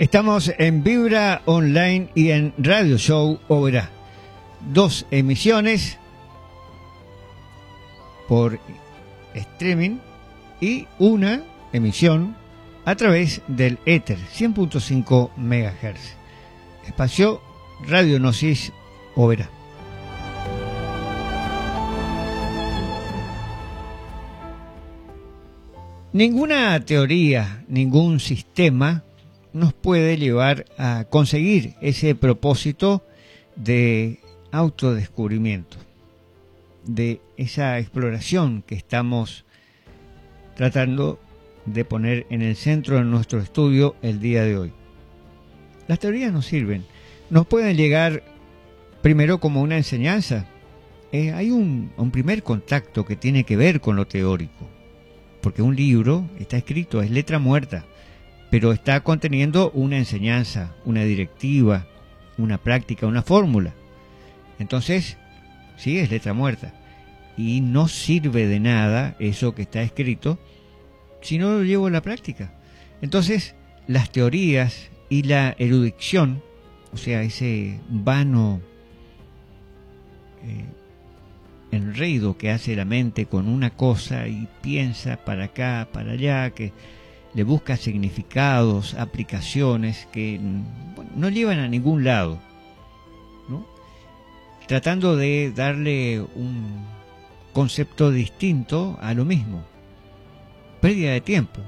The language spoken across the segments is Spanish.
Estamos en Vibra Online y en Radio Show Oberá. 2 emisiones por streaming y una emisión a través del éter 100.5 MHz. Espacio Radio Gnosis Oberá. Ninguna teoría, ningún sistema nos puede llevar a conseguir ese propósito de autodescubrimiento, de esa exploración que estamos tratando de poner en el centro de nuestro estudio el día de hoy. Las teorías nos sirven, nos pueden llegar primero como una enseñanza. Hay un primer contacto que tiene que ver con lo teórico, porque un libro está escrito, es letra muerta, pero está conteniendo una enseñanza, una directiva, una práctica, una fórmula. Entonces, sí, es letra muerta. Y no sirve de nada eso que está escrito si no lo llevo a la práctica. Entonces, las teorías y la erudición, o sea, ese vano enredo que hace la mente con una cosa y piensa para acá, para allá, que le busca significados, aplicaciones que no llevan a ningún lado, ¿no? Tratando de darle un concepto distinto a lo mismo. Pérdida de tiempo.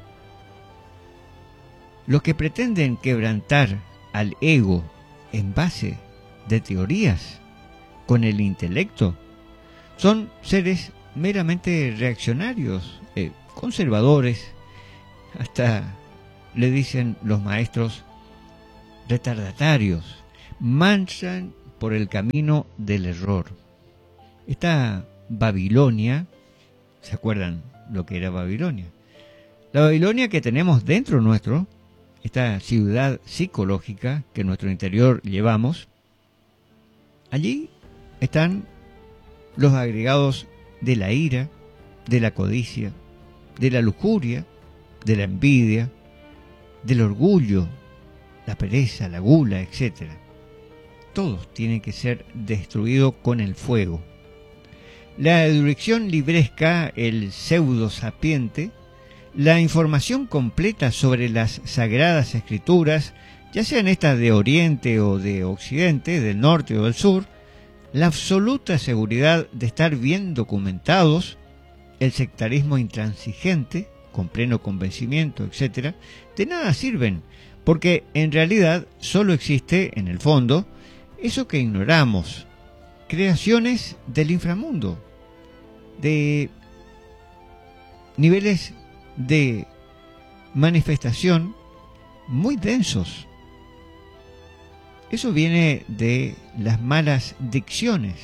Los que pretenden quebrantar al ego en base de teorías con el intelecto son seres meramente reaccionarios, conservadores. Hasta le dicen los maestros retardatarios, marchan por el camino del error. Esta Babilonia, ¿se acuerdan lo que era Babilonia? La Babilonia que tenemos dentro nuestro, esta ciudad psicológica que en nuestro interior llevamos, allí están los agregados de la ira, de la codicia, de la lujuria, de la envidia, del orgullo, la pereza, la gula, etc. Todos tienen que ser destruidos con el fuego. La erudición libresca, el pseudo sapiente, la información completa sobre las sagradas escrituras, ya sean estas de Oriente o de Occidente, del norte o del sur, la absoluta seguridad de estar bien documentados, el sectarismo intransigente, con pleno convencimiento, etc., de nada sirven, porque en realidad solo existe, en el fondo, eso que ignoramos, creaciones del inframundo, de niveles de manifestación muy densos. Eso viene de las malas dicciones,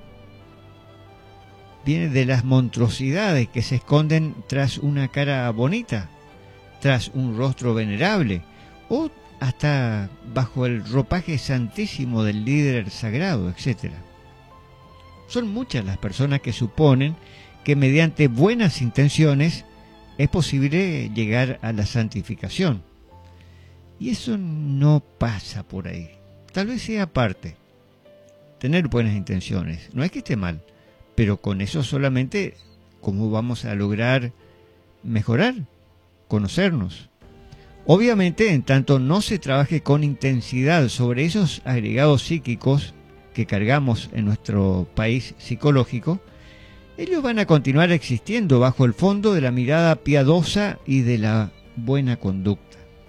viene de las monstruosidades que se esconden tras una cara bonita, tras un rostro venerable, o hasta bajo el ropaje santísimo del líder sagrado, etc. Son muchas las personas que suponen que mediante buenas intenciones es posible llegar a la santificación. Y eso no pasa por ahí. Tal vez sea parte. Tener buenas intenciones, no es que esté mal, pero con eso solamente, ¿cómo vamos a lograr mejorar? Conocernos. Obviamente, en tanto no se trabaje con intensidad sobre esos agregados psíquicos que cargamos en nuestro país psicológico, ellos van a continuar existiendo bajo el fondo de la mirada piadosa y de la buena conducta.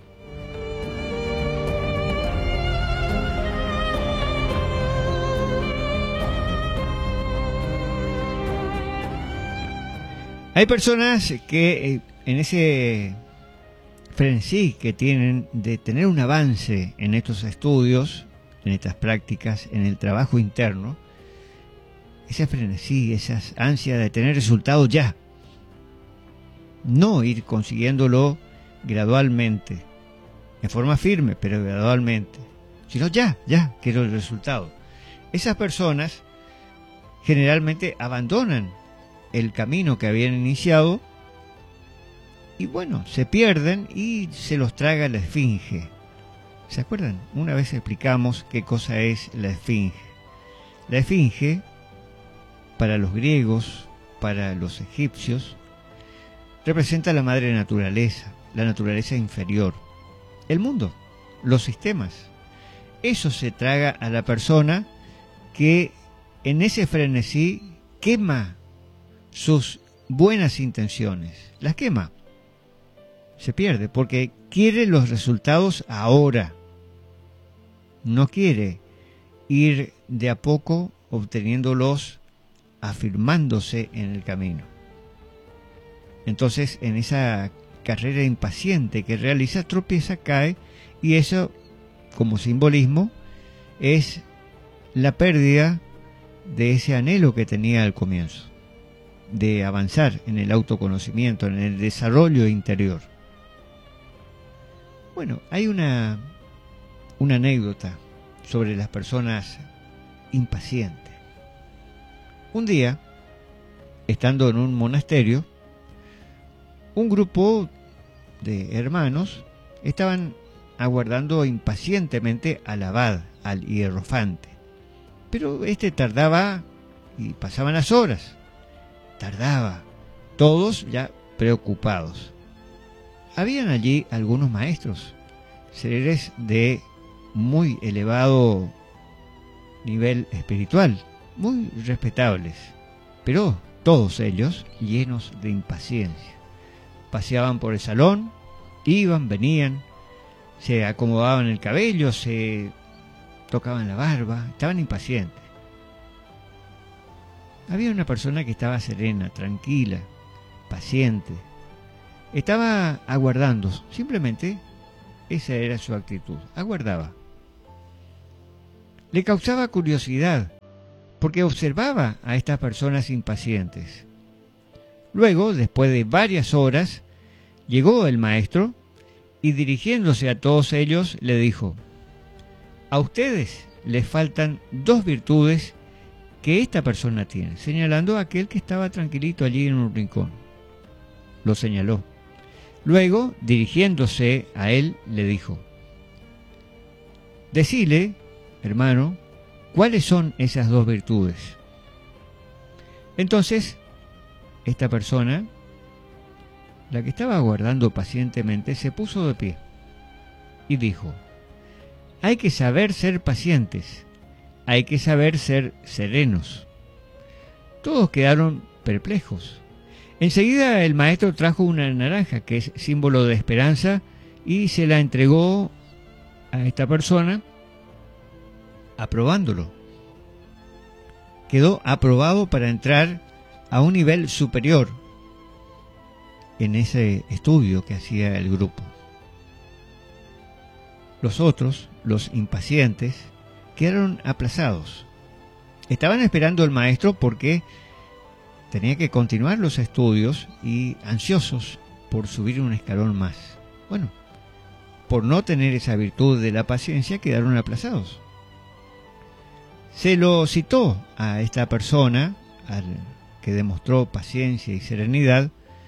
Hay personas que en ese frenesí que tienen de tener un avance en estos estudios, en estas prácticas, en el trabajo interno, ese frenesí, esas ansias de tener resultados ya, no ir consiguiéndolo gradualmente, en forma firme, pero gradualmente, sino ya quiero el resultado. Esas personas generalmente abandonan el camino que habían iniciado y bueno, se pierden y se los traga la esfinge. ¿Se acuerdan? Una vez explicamos qué cosa es la esfinge. La esfinge, para los griegos, para los egipcios, representa la madre naturaleza, la naturaleza inferior, el mundo, los sistemas. Eso se traga a la persona que en ese frenesí quema sus buenas intenciones, las quema. Se pierde porque quiere los resultados ahora. No quiere ir de a poco obteniéndolos, afirmándose en el camino. Entonces, en esa carrera impaciente que realiza, tropieza, cae, y eso, como simbolismo, es la pérdida de ese anhelo que tenía al comienzo, de avanzar en el autoconocimiento, en el desarrollo interior. Bueno, hay una anécdota sobre las personas impacientes. Un día, estando en un monasterio, un grupo de hermanos estaban aguardando impacientemente al abad, al hierrofante. Pero este tardaba y pasaban las horas. Tardaba, todos ya preocupados. Habían allí algunos maestros, seres de muy elevado nivel espiritual, muy respetables, pero todos ellos llenos de impaciencia. Paseaban por el salón, iban, venían, se acomodaban el cabello, se tocaban la barba, estaban impacientes. Había una persona que estaba serena, tranquila, paciente. Estaba aguardando, simplemente esa era su actitud, aguardaba. Le causaba curiosidad, porque observaba a estas personas impacientes. Luego, después de varias horas, llegó el maestro y dirigiéndose a todos ellos le dijo: a ustedes les faltan dos virtudes que esta persona tiene, señalando a aquel que estaba tranquilito allí en un rincón. Lo señaló. Luego, dirigiéndose a él, le dijo: decile, hermano, ¿cuáles son esas dos virtudes? Entonces, esta persona, la que estaba aguardando pacientemente, se puso de pie y dijo: hay que saber ser pacientes, hay que saber ser serenos. Todos quedaron perplejos. Enseguida el maestro trajo una naranja, que es símbolo de esperanza, y se la entregó a esta persona, aprobándolo. Quedó aprobado para entrar a un nivel superior en ese estudio que hacía el grupo. Los otros, los impacientes, quedaron aplazados. Estaban esperando al maestro porque tenía que continuar los estudios y ansiosos por subir un escalón más. Bueno, por no tener esa virtud de la paciencia, quedaron aplazados. Se lo citó a esta persona, al que demostró paciencia y serenidad,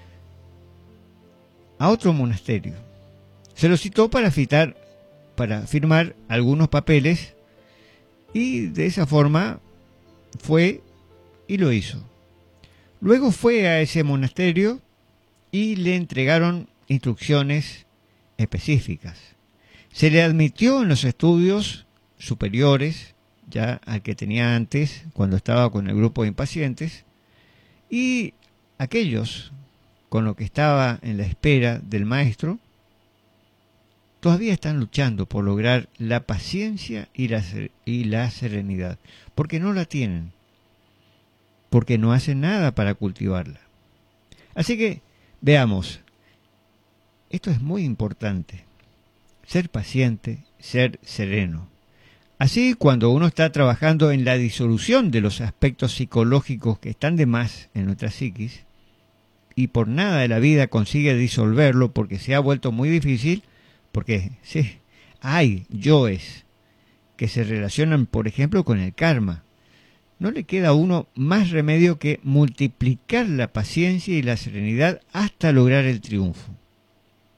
a otro monasterio. Se lo citó para firmar algunos papeles, y de esa forma fue y lo hizo. Luego fue a ese monasterio y le entregaron instrucciones específicas. Se le admitió en los estudios superiores, ya al que tenía antes, cuando estaba con el grupo de impacientes, y aquellos con los que estaba en la espera del maestro, todavía están luchando por lograr la paciencia y la serenidad, porque no la tienen, porque no hacen nada para cultivarla. Así que veamos, esto es muy importante, ser paciente, ser sereno. Así, cuando uno está trabajando en la disolución de los aspectos psicológicos que están de más en nuestra psiquis, y por nada de la vida consigue disolverlo porque se ha vuelto muy difícil, porque sí, hay yoes que se relacionan, por ejemplo, con el karma. No le queda a uno más remedio que multiplicar la paciencia y la serenidad hasta lograr el triunfo.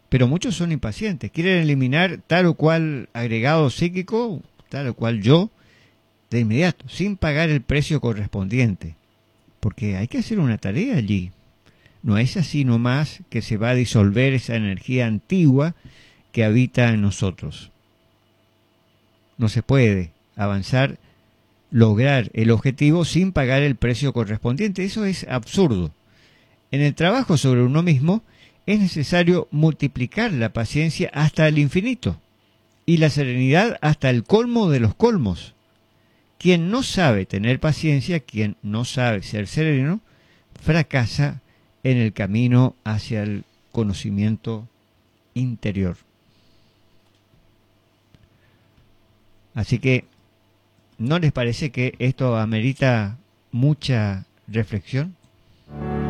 Pero muchos son impacientes, quieren eliminar tal o cual agregado psíquico, tal o cual yo, de inmediato, sin pagar el precio correspondiente. Porque hay que hacer una tarea allí. No es así nomás que se va a disolver esa energía antigua que habita en nosotros. No se puede avanzar, lograr el objetivo sin pagar el precio correspondiente. Eso es absurdo. En el trabajo sobre uno mismo es necesario multiplicar la paciencia hasta el infinito y la serenidad hasta el colmo de los colmos. Quien no sabe tener paciencia, quien no sabe ser sereno, fracasa en el camino hacia el conocimiento interior. Así que, ¿no les parece que esto amerita mucha reflexión?